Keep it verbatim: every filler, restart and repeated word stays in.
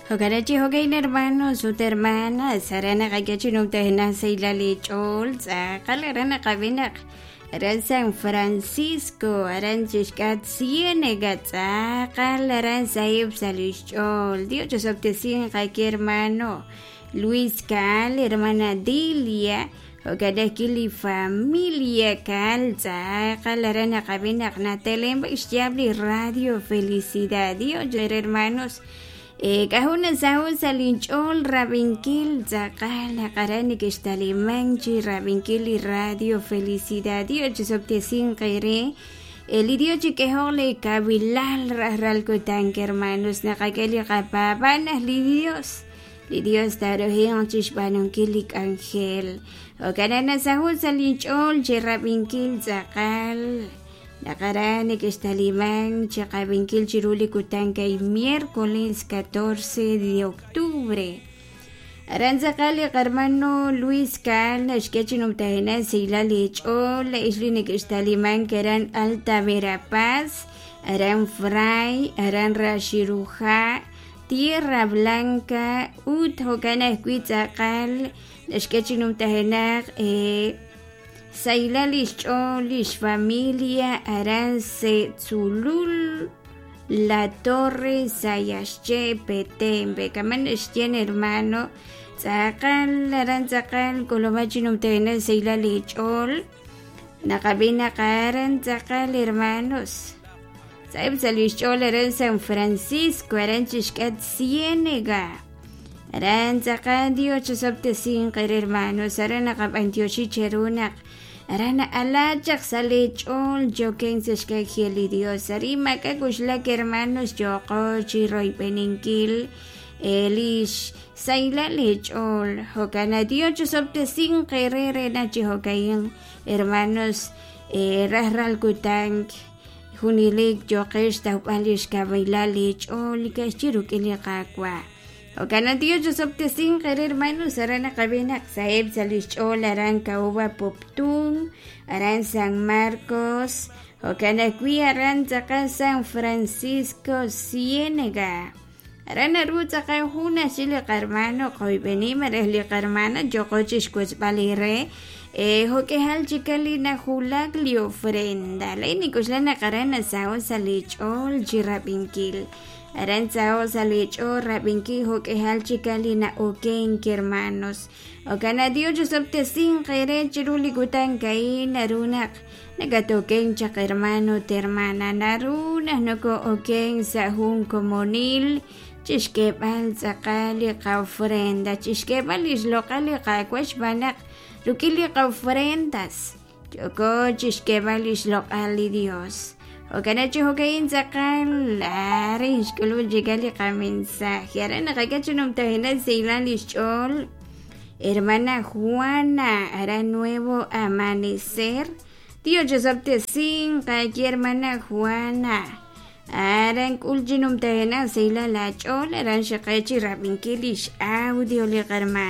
Hogarachi hogain hermanos, ut hermanas, sarana kagachi no tehna seilali chol, kalarana kabinak. Aran San Francisco, aran chishkat cienega, kalaran saib salichol. Dios yo sobtecien kaki hermano. Luis Cal, hermana Dilia, hogadakili familia Cal, kalarana kabinak na telemba istiabli radio felicidad. Dios yo hermanos. Eh, kahuna sahun salinchol rabinkil zakala karani kistalimanchi rabinkili radio felicidad dio chisoptesin kaire el idio chikehole kabilal rahral kutank hermanos nakakeli kapaban lidios lidios tarohin chishbanon kilik angel o kanana sahun salinchol rabinkil zakal Nakarani que está limán, Chacabenquil Chiruli Cutanca y miércoles catorce de octubre. Aranza Cali, hermano Luis Cal, Sketchinum Tajena, Seila Lecho, la isla que está limán, que eran Alta Verapaz, Aran Fray, Aran Rashiruja, Tierra Blanca, Ut Hokana Esquizacal, Sketchinum Tajena, eh. Saila licho lish familia Arance Zulul La Torre Sayasche Petembe Kaman estien hermano Zakal Aran Zakal Colomachinum Tene Saila lichol Nakabina Karan Zakal hermanos Saib Salichol Aran San Francisco Aran Chishkat Cienega Aran Zakal Dios Chosoptesin Kar hermanos Aran Nakab Antiochi Cherunak Arana alachak salechol joken seskakeli Dios arima kakuslak hermanos yoko chiroy peninkil elish saila lechol hokana Dios chosoptesin kerere na chihokayin hermanos eh, rahral kutank hunilik jokesh taupalish kabaila lechol kashirukili kakwa Okana Dios yo sobtesin kare hermanos arana kabinak saeb salichol aran kauba poptun aran San Marcos okana kui aran zaka San Francisco Cienega arana ruta ka huna sile hermano koi beni merehli hermana yo cochish kuch balire eh hoke hal chikali na hulag li ofrenda leni kuslana karana sao salichol jirabinkil Aran sao salicho rabinki hoke hal chikali na oken hermanos. Okana Dios yo sobtesin kere chiruli gutan kai narunak. Nagatoken chak hermano termana narunak noko oken sahun komonil. Chishkebal sakali ka ofrenda. Chishkebal is lokali ka kwesh banak. Rukili ka ofrendas. Yoko chishkebal is lokali Dios. Okana chihokain zakal arish kulul jigali mensaje ara nakakachunum tahena seilan lichol hermana Juana hará nuevo amanecer Dios yo sobtesin kaki hermana Juana aran kuljinum tahena seila lachol aran shakachi rabinkilish audio le hermana